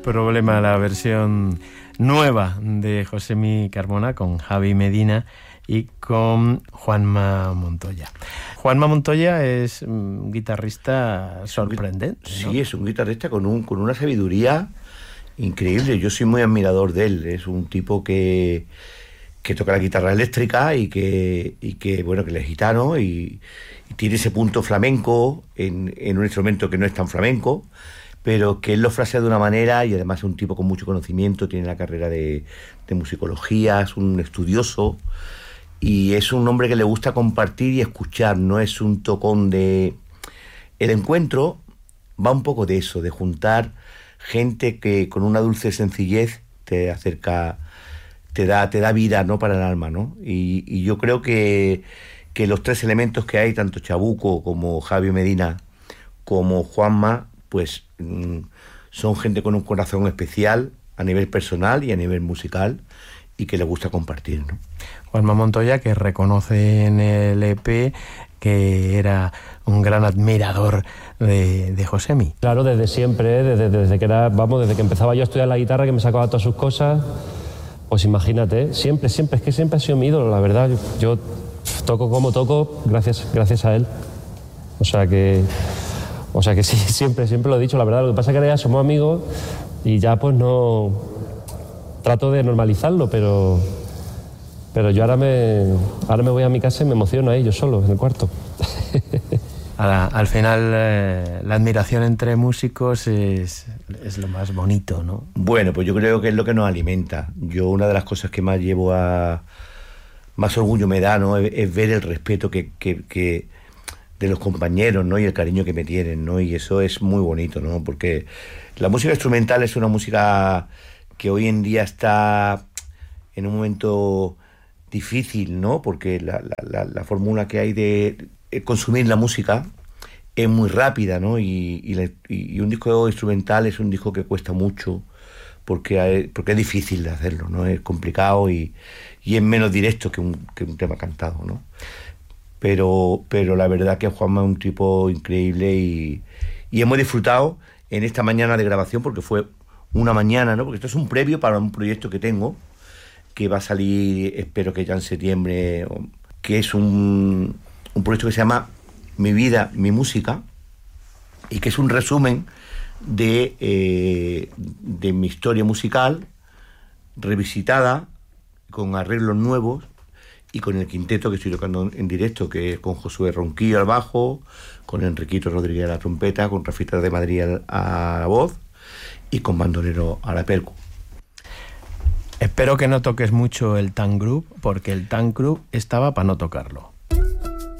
problema, la versión nueva de Josemi Carmona con Javi Medina y con Juanma Montoya. Juanma Montoya es un guitarrista sorprendente, ¿no? Sí, es un guitarrista con una sabiduría increíble. Yo soy muy admirador de él. Es un tipo que toca la guitarra eléctrica y que bueno, que él es gitano y tiene ese punto flamenco en un instrumento que no es tan flamenco, pero que él lo frasea de una manera, y además es un tipo con mucho conocimiento, tiene la carrera de musicología, es un estudioso y es un hombre que le gusta compartir y escuchar, no es un tocón de... El encuentro va un poco de eso, de juntar gente que con una dulce sencillez te acerca, te da vida, ¿no?, para el alma, ¿no? Y yo creo que los tres elementos que hay, tanto Chabuco como Javi Medina como Juanma, pues son gente con un corazón especial a nivel personal y a nivel musical y que le gusta compartir, ¿no? Juanma Montoya, que reconoce en el EP que era un gran admirador de Josemi. Claro, desde siempre, desde que empezaba yo a estudiar la guitarra, que me sacaba todas sus cosas, pues imagínate, siempre, es que siempre ha sido mi ídolo, la verdad. Yo toco como toco gracias a él. O sea que sí, siempre lo he dicho, la verdad. Lo que pasa es que ahora ya somos amigos y ya pues no... Trato de normalizarlo, pero yo ahora me voy a mi casa y me emociono ahí, yo solo, en el cuarto. Al final, la admiración entre músicos es lo más bonito, ¿no? Bueno, pues yo creo que es lo que nos alimenta. Yo una de las cosas que más llevo más orgullo me da, ¿no?, es ver el respeto que de los compañeros, ¿no?, y el cariño que me tienen, ¿no? Y eso es muy bonito, ¿no? Porque la música instrumental es una música que hoy en día está en un momento difícil, ¿no? Porque la fórmula que hay de consumir la música es muy rápida, ¿no? Y un disco instrumental es un disco que cuesta mucho porque es difícil de hacerlo, ¿no? Es complicado y es menos directo que un tema cantado, ¿no? Pero la verdad que Juanma es un tipo increíble y hemos disfrutado en esta mañana de grabación, porque fue una mañana, ¿no? Porque esto es un previo para un proyecto que tengo, que va a salir, espero que ya en septiembre, que es un proyecto que se llama Mi vida, mi música, y que es un resumen de mi historia musical, revisitada, con arreglos nuevos, y con el quinteto que estoy tocando en directo, que es con Josué Ronquillo al bajo, con Enriquito Rodríguez a la trompeta, con Rafita de Madrid a la voz, y con Bandolero a la percu. Espero que no toques mucho el Tank Group, porque el Tank Group estaba para no tocarlo.